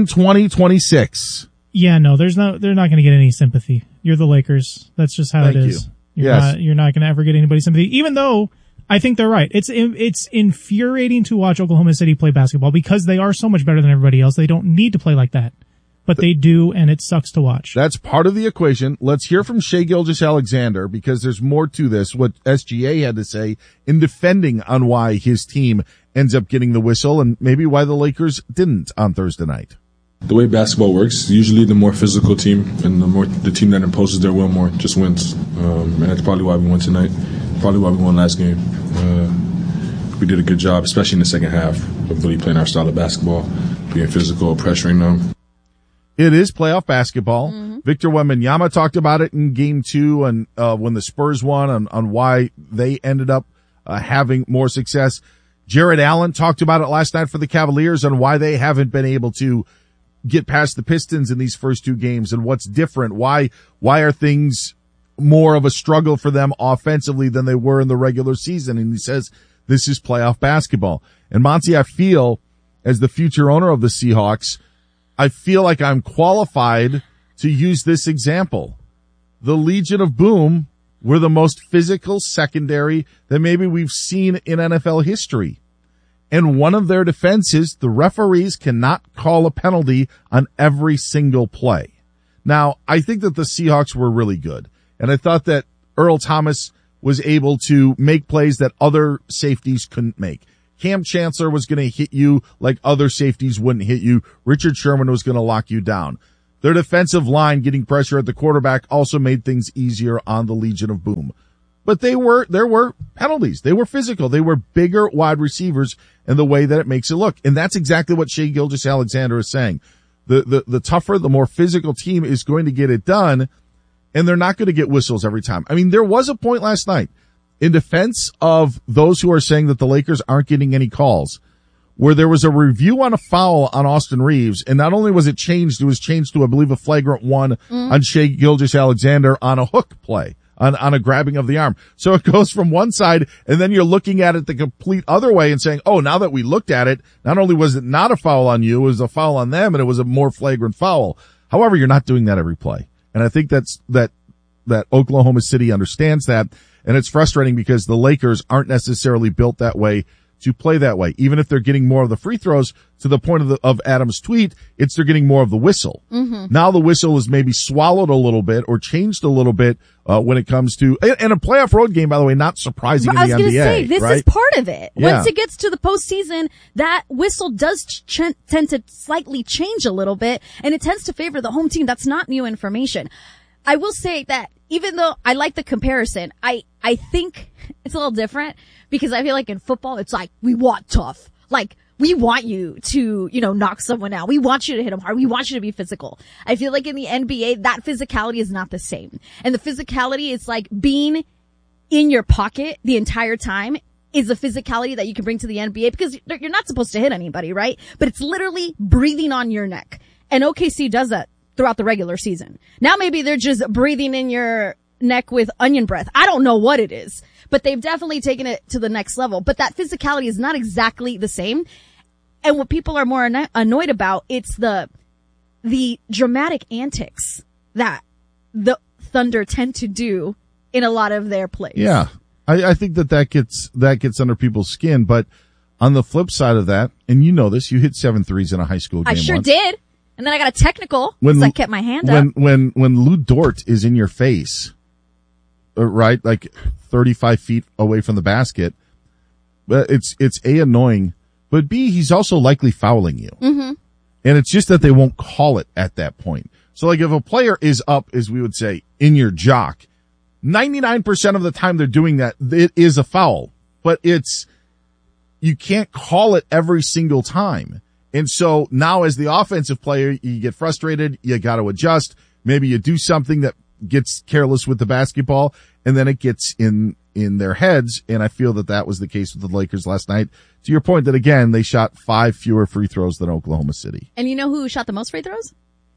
Speaker 6: 2026.
Speaker 4: Yeah, no, they're not going to get any sympathy. You're the Lakers. That's just how it is. You're not going to ever get anybody's sympathy, even though I think they're right. It's infuriating to watch Oklahoma City play basketball because they are so much better than everybody else. They don't need to play like that, but they do, and it sucks to watch.
Speaker 6: That's part of the equation. Let's hear from Shai Gilgeous-Alexander, because there's more to this, what SGA had to say in defending on why his team ends up getting the whistle and maybe why the Lakers didn't on Thursday night.
Speaker 9: The way basketball works, usually the more physical team and the team that imposes their will more just wins. And that's probably why we won tonight, probably why we won last game. We did a good job, especially in the second half, of really playing our style of basketball, being physical, pressuring them.
Speaker 6: It is playoff basketball. Mm-hmm. Victor Wembanyama talked about it in Game 2 and when the Spurs won on why they ended up having more success. Jared Allen talked about it last night for the Cavaliers on why they haven't been able to get past the Pistons in these first 2 games and what's different. Why are things more of a struggle for them offensively than they were in the regular season? And he says this is playoff basketball. And Monty, I feel, as the future owner of the Seahawks, I feel like I'm qualified to use this example. The Legion of Boom were the most physical secondary that maybe we've seen in NFL history. And one of their defenses, the referees cannot call a penalty on every single play. Now, I think that the Seahawks were really good. And I thought that Earl Thomas was able to make plays that other safeties couldn't make. Cam Chancellor was going to hit you like other safeties wouldn't hit you. Richard Sherman was going to lock you down. Their defensive line getting pressure at the quarterback also made things easier on the Legion of Boom. But there were penalties. They were physical. They were bigger wide receivers in the way that it makes it look. And that's exactly what Shai Gilgeous-Alexander is saying. The tougher, the more physical team is going to get it done, and they're not going to get whistles every time. I mean, there was a point last night in defense of those who are saying that the Lakers aren't getting any calls, where there was a review on a foul on Austin Reeves, and not only was it changed to, I believe, a flagrant one on Shai Gilgeous-Alexander on a hook play, on a grabbing of the arm. So it goes from one side, and then you're looking at it the complete other way and saying, oh, now that we looked at it, not only was it not a foul on you, it was a foul on them, and it was a more flagrant foul. However, you're not doing that every play. And I think that Oklahoma City understands that, and it's frustrating because the Lakers aren't necessarily built that way to play that way. Even if they're getting more of the free throws, to the point of Adam's tweet, they're getting more of the whistle. Mm-hmm. Now the whistle is maybe swallowed a little bit or changed a little bit when it comes to, and a playoff road game, by the way, not surprising in the NBA. I was going to say,
Speaker 7: this is part of it. Yeah. Once it gets to the postseason, that whistle does tend to slightly change a little bit, and it tends to favor the home team. That's not new information. I will say that even though I like the comparison, I think it's a little different because I feel like in football, it's like, we want tough. Like, we want you to, knock someone out. We want you to hit them hard. We want you to be physical. I feel like in the NBA, that physicality is not the same. And the physicality is like being in your pocket the entire time is a physicality that you can bring to the NBA because you're not supposed to hit anybody, right? But it's literally breathing on your neck. And OKC does that throughout the regular season. Now maybe they're just breathing in your neck with onion breath. I don't know what it is, but they've definitely taken it to the next level. But that physicality is not exactly the same. And what people are more annoyed about, it's the dramatic antics that the Thunder tend to do in a lot of their plays.
Speaker 6: Yeah. I think that gets under people's skin. But on the flip side of that, and you know this, you hit 7 threes in a high school game.
Speaker 7: I sure
Speaker 6: once.
Speaker 7: Did. And then I got a technical because I kept my hand up.
Speaker 6: When Lou Dort is in your face, right, like 35 feet away from the basket, it's A, annoying, but B, he's also likely fouling you. Mm-hmm. And it's just that they won't call it at that point. So like if a player is up, as we would say, in your jock, 99% of the time they're doing that, it is a foul. But you can't call it every single time. And so now as the offensive player, you get frustrated, you got to adjust. Maybe you do something that gets careless with the basketball, and then it gets in their heads. And I feel that was the case with the Lakers last night. To your point that, again, they shot 5 fewer free throws than Oklahoma City.
Speaker 7: And you know who shot the most free throws?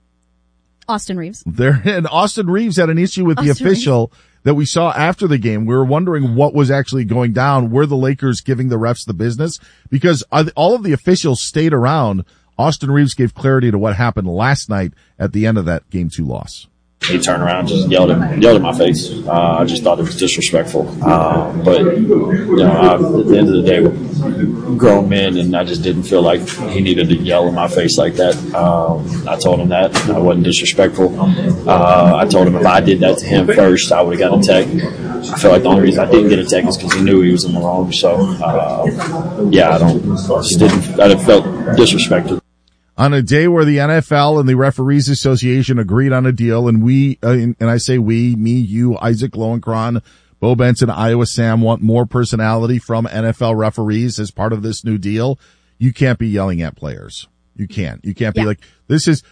Speaker 7: Austin Reeves.
Speaker 6: And Austin Reeves had an issue with the official that we saw after the game. We were wondering what was actually going down. Were the Lakers giving the refs the business? Because all of the officials stayed around. Austin Reeves gave clarity to what happened last night at the end of that Game 2 loss.
Speaker 2: He turned around and just yelled at my face. I just thought it was disrespectful. But at the end of the day, we're grown men, and I just didn't feel like he needed to yell in my face like that. I told him that. I wasn't disrespectful. I told him if I did that to him first, I would have got a tech. I feel like the only reason I didn't get a tech is because he knew he was in the wrong. So, I felt disrespected.
Speaker 6: On a day where the NFL and the Referees Association agreed on a deal, and we, and I say we, me, you, Isaac Lowenkron, Bo Benson, Iowa Sam, want more personality from NFL referees as part of this new deal, you can't be yelling at players. You can't. You can't be like, it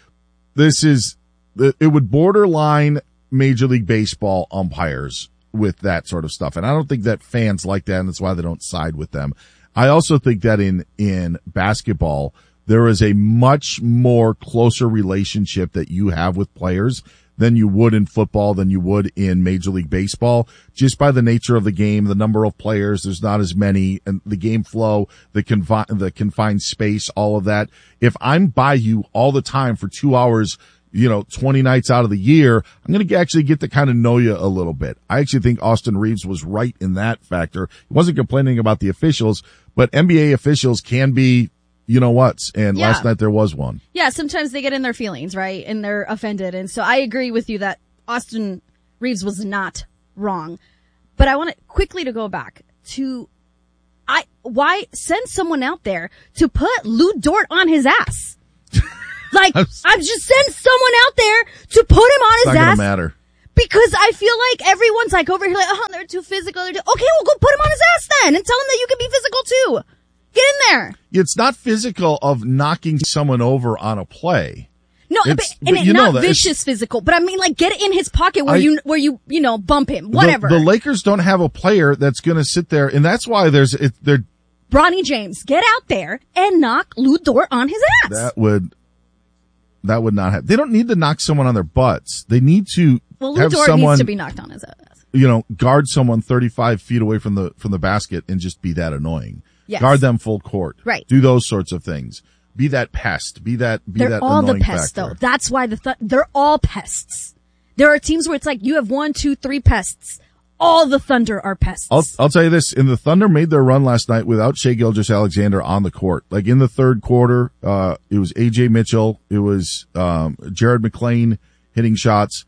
Speaker 6: would borderline Major League Baseball umpires with that sort of stuff. And I don't think that fans like that, and that's why they don't side with them. I also think that in basketball, there is a much more closer relationship that you have with players than you would in football, than you would in Major League Baseball. Just by the nature of the game, the number of players, there's not as many, and the game flow, the confined space, all of that. If I'm by you all the time for 2 hours, 20 nights out of the year, I'm going to actually get to kind of know you a little bit. I actually think Austin Reeves was right in that factor. He wasn't complaining about the officials, but NBA officials can be, last night there was one.
Speaker 7: Yeah, sometimes they get in their feelings, right? And they're offended. And so I agree with you that Austin Reeves was not wrong. But I want to quickly to go back to, why send someone out there to put Lou Dort on his ass? Like, I've just sent someone out there to put him on his ass.
Speaker 6: It's not gonna matter.
Speaker 7: Because I feel like everyone's like over here like, oh, they're too physical. Okay, well, go put him on his ass then and tell him that you can be physical too. Get in there.
Speaker 6: It's not physical of knocking someone over on a play.
Speaker 7: No, it's not vicious physical, but I mean, like, get it in his pocket where you bump him, whatever.
Speaker 6: The Lakers don't have a player that's going to sit there, and that's why they're
Speaker 7: Bronny James, get out there and knock Lou Dort on his ass.
Speaker 6: That would not happen. They don't need to knock someone on their butts. They need to
Speaker 7: Lou Dort needs to be knocked on his ass.
Speaker 6: Guard someone 35 feet away from the basket and just be that annoying.
Speaker 7: Yes.
Speaker 6: Guard them full court.
Speaker 7: Right.
Speaker 6: Do those sorts of things. Be that pest. They're
Speaker 7: all
Speaker 6: annoying
Speaker 7: the pests,
Speaker 6: factor.
Speaker 7: though. That's why they're all pests. There are teams where it's like you have 1, 2, 3 pests. All the Thunder are pests.
Speaker 6: I'll tell you this. The Thunder made their run last night without Shai Gilgeous-Alexander on the court. Like in the third quarter, it was AJ Mitchell. It was, Jared McClain hitting shots.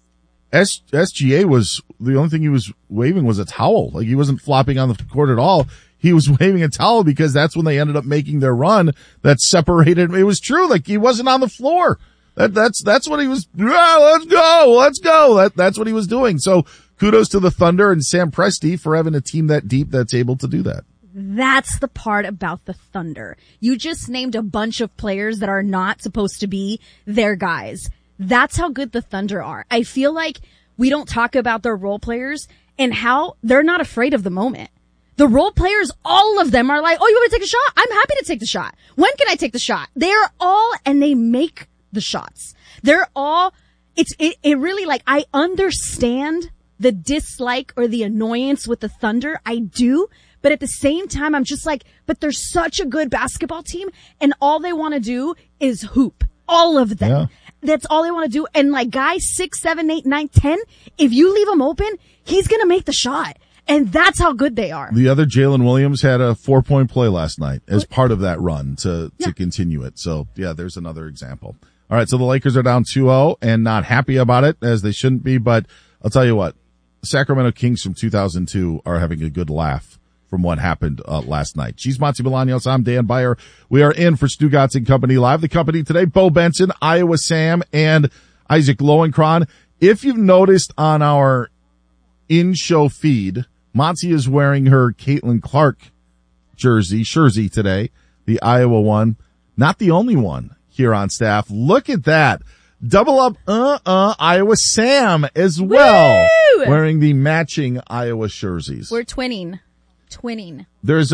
Speaker 6: SGA was, the only thing he was waving was a towel. Like he wasn't flopping on the court at all. He was waving a towel because that's when they ended up making their run that separated. It was true. Like he wasn't on the floor. That's what he was. Let's go. That's what he was doing. So kudos to the Thunder and Sam Presti for having a team that deep that's able to do that.
Speaker 7: That's the part about the Thunder. You just named a bunch of players that are not supposed to be their guys. That's how good the Thunder are. I feel like we don't talk about their role players and how they're not afraid of the moment. The role players, all of them are like, oh, you want me to take a shot? I'm happy to take the shot. When can I take the shot? They're all, and they make the shots. They're all, it really like, I understand the dislike or the annoyance with the Thunder. I do. But at the same time, I'm just like, but they're such a good basketball team and all they want to do is hoop. All of them. Yeah. That's all they want to do. And like guys 6, 7, 8, 9, 10, if you leave him open, he's going to make the shot. And that's how good they are.
Speaker 6: The other Jalen Williams had a 4-point play last night as part of that run to continue it. So yeah, there's another example. All right. So the Lakers are down 2-0 and not happy about it as they shouldn't be. But I'll tell you what, the Sacramento Kings from 2002 are having a good laugh from what happened last night. She's Monty Bolaños. I'm Dan Beyer. We are in for Stugotz and Company Live. The company today, Bo Benson, Iowa Sam, and Isaac Lowenkron. If you've noticed on our in-show feed, Monty is wearing her Caitlin Clark jersey today, the Iowa one. Not the only one here on staff. Look at that. Double up, Iowa Sam as well.
Speaker 7: Woo!
Speaker 6: Wearing the matching Iowa jerseys.
Speaker 7: We're twinning.
Speaker 6: There's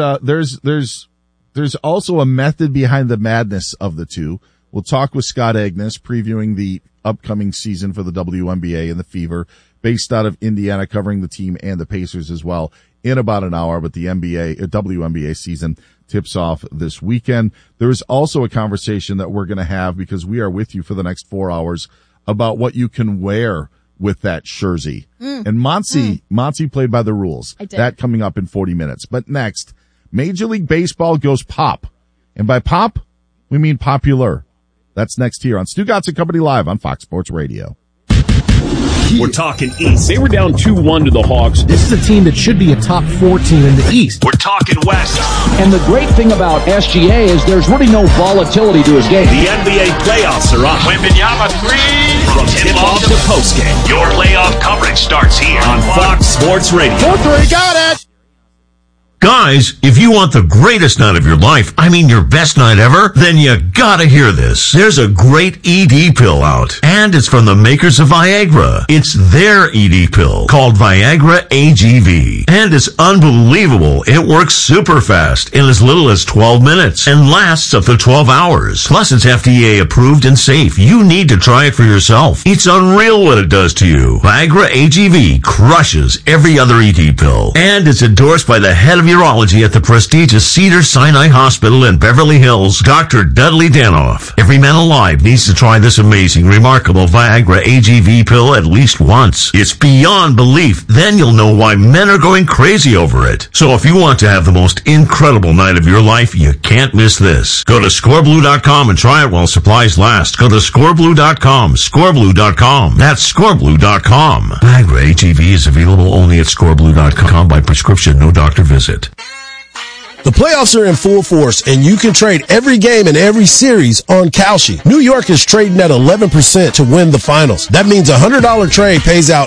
Speaker 6: also a method behind the madness of the two. We'll talk with Scott Agnes previewing the upcoming season for the WNBA and the Fever, based out of Indiana, covering the team and the Pacers as well in about an hour. But the WNBA season tips off this weekend. There is also a conversation that we're going to have because we are with you for the next 4 hours about what you can wear with that jersey. And Monty played by the rules.
Speaker 7: I did.
Speaker 6: That coming up in 40 minutes. But next, Major League Baseball goes pop. And by pop, we mean popular. That's next here on Stugotz and Company Live on Fox Sports Radio.
Speaker 15: We're talking East.
Speaker 2: They were down 2-1 to the Hawks.
Speaker 1: This is a team that should be a top 4 team in the East.
Speaker 15: We're talking West.
Speaker 3: And the great thing about SGA is there's really no volatility to his game.
Speaker 15: The NBA playoffs are on.
Speaker 14: Wembanyama 3.
Speaker 15: From tip-off to postgame, your playoff coverage starts here on Fox Sports Radio.
Speaker 6: 4-3, got it!
Speaker 15: Guys, if you want the greatest night of your life, I mean your best night ever, then you gotta hear this. There's a great ED pill out, and it's from the makers of Viagra. It's their ED pill, called Viagra AGV. And it's unbelievable. It works super fast in as little as 12 minutes and lasts up to 12 hours. Plus, it's FDA approved and safe. You need to try it for yourself. It's unreal what it does to you. Viagra AGV crushes every other ED pill, and it's endorsed by the head of your urology at the prestigious Cedars-Sinai Hospital in Beverly Hills, Dr. Dudley Danoff. Every man alive needs to try this amazing, remarkable Viagra AGV pill at least once. It's beyond belief. Then you'll know why men are going crazy over it. So if you want to have the most incredible night of your life, you can't miss this. Go to scoreblue.com and try it while supplies last. Go to scoreblue.com, scoreblue.com. That's scoreblue.com. Viagra AGV is available only at scoreblue.com by prescription, no doctor visit.
Speaker 10: The playoffs are in full force, and you can trade every game and every series on Kalshi. New York is trading at 11% to win the finals. That means a $100 trade pays out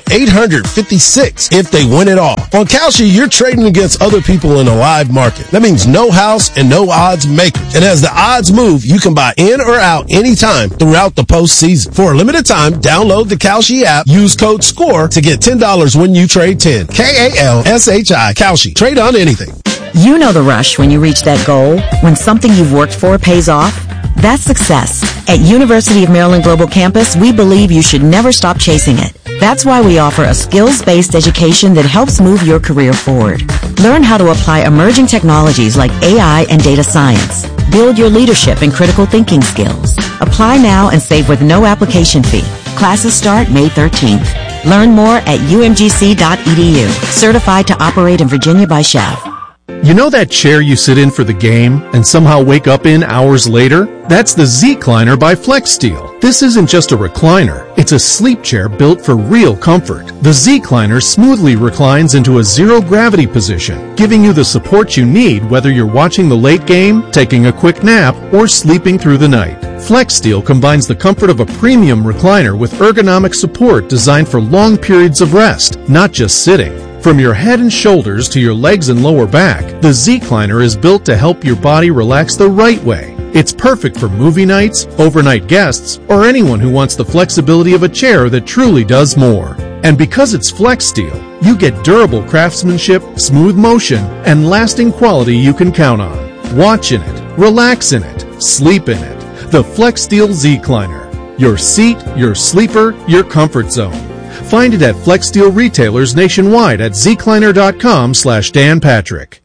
Speaker 10: $856 if they win it all. On Kalshi, you're trading against other people in a live market. That means no house and no odds makers. And as the odds move, you can buy in or out anytime throughout the postseason. For a limited time, download the Kalshi app, use code SCORE to get $10 when you trade 10. Kalshi. Kalshi. Trade on anything.
Speaker 11: You know the rush when you reach that goal, when something you've worked for pays off. That's success. At University of Maryland Global Campus, we believe you should never stop chasing it. That's why we offer a skills-based education that helps move your career forward. Learn how to apply emerging technologies like AI and data science. Build your leadership and critical thinking skills. Apply now and save with no application fee. Classes start May 13th. Learn more at umgc.edu. Certified to operate in Virginia by SCHEV.
Speaker 12: You know that chair you sit in for the game and somehow wake up in hours later? That's the Z-Cliner by FlexSteel. This isn't just a recliner. It's a sleep chair built for real comfort. The Z-Cliner smoothly reclines into a zero-gravity position, giving you the support you need whether you're watching the late game, taking a quick nap, or sleeping through the night. FlexSteel combines the comfort of a premium recliner with ergonomic support designed for long periods of rest, not just sitting. From your head and shoulders to your legs and lower back, the Z-Cliner is built to help your body relax the right way. It's perfect for movie nights, overnight guests, or anyone who wants the flexibility of a chair that truly does more. And because it's FlexSteel, you get durable craftsmanship, smooth motion, and lasting quality you can count on. Watch in it, relax in it, sleep in it. The FlexSteel Z-Cliner. Your seat, your sleeper, your comfort zone. Find it at FlexSteel retailers nationwide at zcliner.com/Dan Patrick.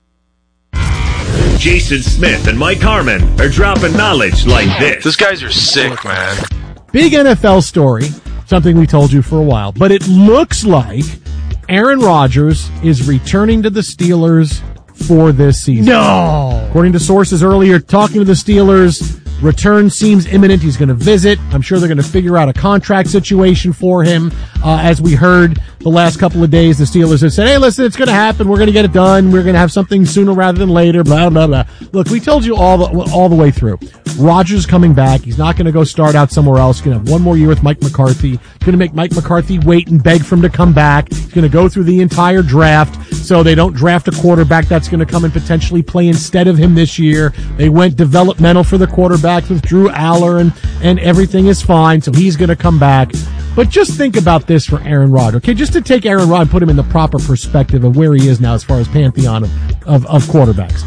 Speaker 15: Jason Smith and Mike Harmon are dropping knowledge like this.
Speaker 13: These guys are sick, man.
Speaker 1: Big NFL story, something we told you for a while, but it looks like Aaron Rodgers is returning to the Steelers for this season.
Speaker 4: No!
Speaker 1: According to sources earlier, talking to the Steelers, return seems imminent. He's going to visit. I'm sure they're going to figure out a contract situation for him. As we heard the last couple of days, the Steelers have said, hey, listen, it's going to happen. We're going to get it done. We're going to have something sooner rather than later, blah, blah, blah. Look, we told you all the way through. Rodgers coming back. He's not going to go start out somewhere else. He's going to have one more year with Mike McCarthy. He's going to make Mike McCarthy wait and beg for him to come back. He's going to go through the entire draft so they don't draft a quarterback that's going to come and potentially play instead of him this year. They went developmental for the quarterback with Drew Aller, and everything is fine, so he's going to come back. But just think about this for Aaron Rodgers, okay? Just to take Aaron Rodgers and put him in the proper perspective of where he is now as far as pantheon of quarterbacks.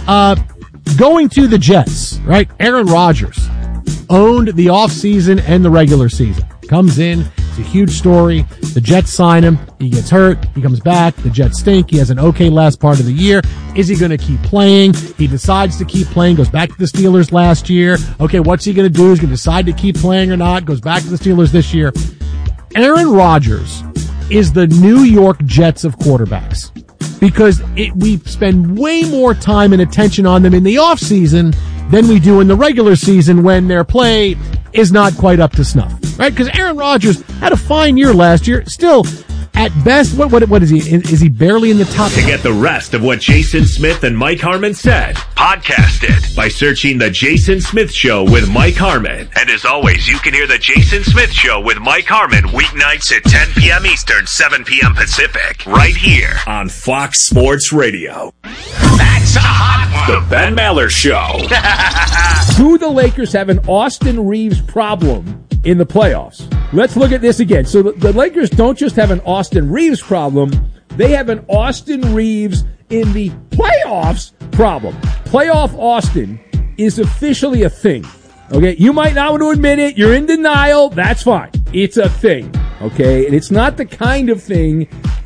Speaker 1: Going to the Jets, right? Aaron Rodgers owned the offseason and the regular season. Comes in, it's a huge story. The Jets sign him. He gets hurt. He comes back. The Jets stink. He has an okay last part of the year. Is he going to keep playing? He decides to keep playing. Goes back to the Steelers last year. Okay, what's he going to do? He's going to decide to keep playing or not. Goes back to the Steelers this year. Aaron Rodgers is the New York Jets of quarterbacks because we spend way more time and attention on them in the offseason than we do in the regular season when their play is not quite up to snuff, right? Because Aaron Rodgers had a fine year last year. Still, at best, what is he? Is he barely in the top?
Speaker 15: To get the rest of what Jason Smith and Mike Harmon said, podcast it by searching The Jason Smith Show with Mike Harmon. And as always, you can hear The Jason Smith Show with Mike Harmon weeknights at 10 p.m. Eastern, 7 p.m. Pacific, right here on Fox Sports Radio. That's a hot one. The Ben Maller Show.
Speaker 16: Do the Lakers have an Austin Reeves problem in the playoffs? Let's look at this again. So the Lakers don't just have an Austin Reeves problem, they have an Austin Reeves in the playoffs problem. Playoff Austin is officially a thing. Okay, you might not want to admit it, you're in denial, that's fine. It's a thing. Okay, and it's not the kind of thing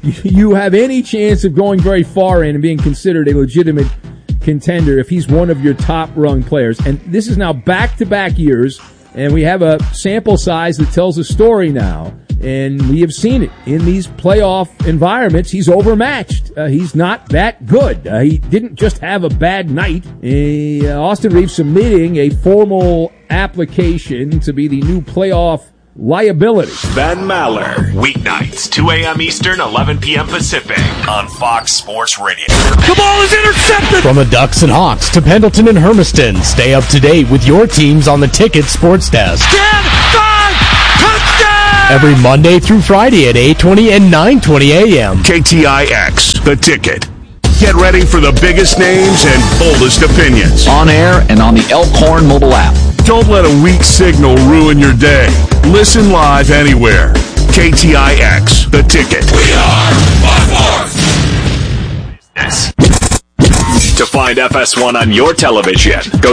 Speaker 16: you have any chance of going very far in and being considered a legitimate contender if he's one of your top-rung players. And this is now back-to-back years, and we have a sample size that tells a story now. And we have seen it in these playoff environments. He's overmatched. He's not that good. He didn't just have a bad night. Austin Reeves submitting a formal application to be the new playoff liability.
Speaker 15: Ben Maller, weeknights, 2 a.m. Eastern, 11 p.m. Pacific, on Fox Sports Radio.
Speaker 13: The ball is intercepted! From the Ducks and Hawks to Pendleton and Hermiston, stay up to date with your teams on the Ticket Sports Desk.
Speaker 14: 10, 5, touchdown!
Speaker 13: Every Monday through Friday at 8:20 and 9:20 a.m.
Speaker 15: KTIX, The Ticket. Get ready for the biggest names and boldest opinions.
Speaker 3: On air and on the Elkhorn mobile app.
Speaker 15: Don't let a weak signal ruin your day. Listen live anywhere. KTIX, The Ticket.
Speaker 14: We are Fox Sports.
Speaker 15: To find FS1 on your television, go